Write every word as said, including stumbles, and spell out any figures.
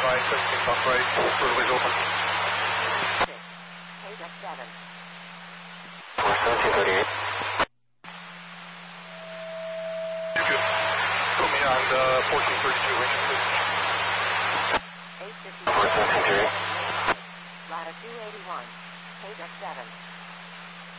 right, seventeen knots right, runway's open. six, take up seven. four seventeen thirty-eight. You're good. Put me on uh, fourteen thirty-two, engine please.